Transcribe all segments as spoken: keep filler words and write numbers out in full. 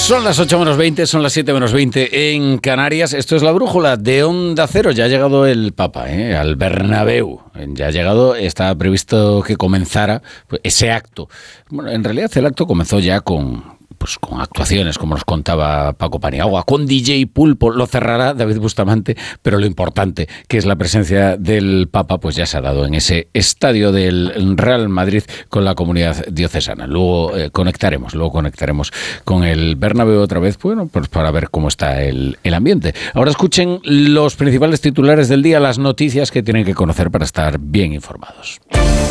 Son las ocho menos veinte, son las siete menos veinte en Canarias. Esto es La Brújula de Onda Cero. Ya ha llegado el Papa, ¿eh? al Bernabéu. Ya ha llegado, estaba previsto que comenzara pues, ese acto. Bueno, en realidad el acto comenzó ya con... pues con actuaciones, como nos contaba Paco Paniagua, con D J Pulpo, lo cerrará David Bustamante, pero lo importante, que es la presencia del Papa, pues ya se ha dado en ese estadio del Real Madrid con la comunidad diocesana. Luego eh, conectaremos, luego conectaremos con el Bernabéu otra vez, bueno, pues para ver cómo está el, el ambiente. Ahora escuchen los principales titulares del día, las noticias que tienen que conocer para estar bien informados.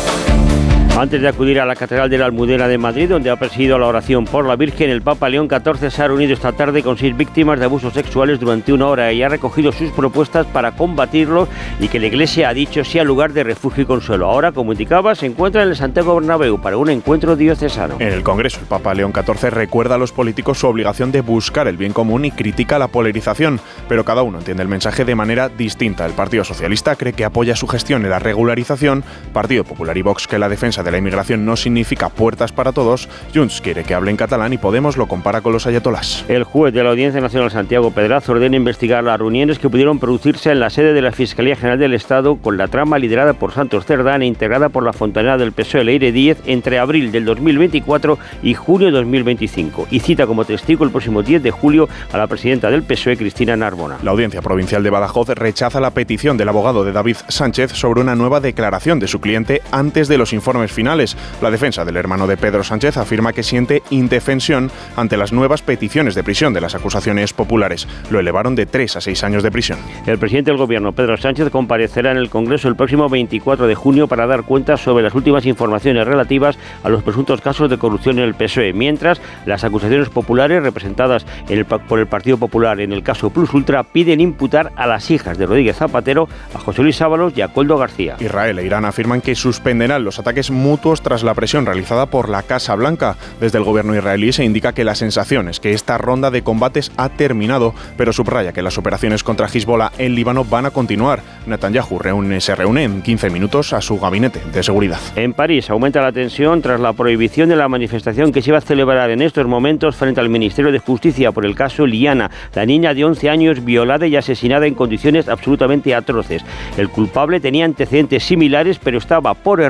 Antes de acudir a la Catedral de la Almudena de Madrid, donde ha presidido la oración por la Virgen, el Papa León catorce se ha reunido esta tarde con seis víctimas de abusos sexuales durante una hora y ha recogido sus propuestas para combatirlos y que la Iglesia ha dicho sea lugar de refugio y consuelo. Ahora, como indicaba, se encuentra en el Santiago Bernabéu para un encuentro diocesano. En el Congreso, el Papa León catorce recuerda a los políticos su obligación de buscar el bien común y critica la polarización, pero cada uno entiende el mensaje de manera distinta. El Partido Socialista cree que apoya su gestión en la regularización, Partido Popular y Vox que la defensa de la inmigración no significa puertas para todos, Junts quiere que hable en catalán y Podemos lo compara con los ayatolás. El juez de la Audiencia Nacional Santiago Pedraz ordena investigar las reuniones que pudieron producirse en la sede de la Fiscalía General del Estado con la trama liderada por Santos Cerdán e integrada por la fontanera del P S O E Leire Díez entre abril del dos mil veinticuatro y junio de dos mil veinticinco y cita como testigo el próximo diez de julio a la presidenta del P S O E, Cristina Narbona. La Audiencia Provincial de Badajoz rechaza la petición del abogado de David Sánchez sobre una nueva declaración de su cliente antes de los informes finales. La defensa del hermano de Pedro Sánchez afirma que siente indefensión ante las nuevas peticiones de prisión de las acusaciones populares. Lo elevaron de tres a seis años de prisión. El presidente del Gobierno, Pedro Sánchez, comparecerá en el Congreso el próximo veinticuatro de junio para dar cuenta sobre las últimas informaciones relativas a los presuntos casos de corrupción en el P S O E, mientras las acusaciones populares representadas en el, por el Partido Popular en el caso Plus Ultra piden imputar a las hijas de Rodríguez Zapatero, a José Luis Ábalos y a Koldo García. Israel e Irán afirman que suspenderán los ataques mutuos tras la presión realizada por la Casa Blanca. Desde el gobierno israelí se indica que la sensación es que esta ronda de combates ha terminado, pero subraya que las operaciones contra Hezbollah en Líbano van a continuar. Netanyahu reúne, se reúne en quince minutos a su gabinete de seguridad. En París aumenta la tensión tras la prohibición de la manifestación que se va a celebrar en estos momentos frente al Ministerio de Justicia por el caso Liana, la niña de once años violada y asesinada en condiciones absolutamente atroces. El culpable tenía antecedentes similares, pero estaba por error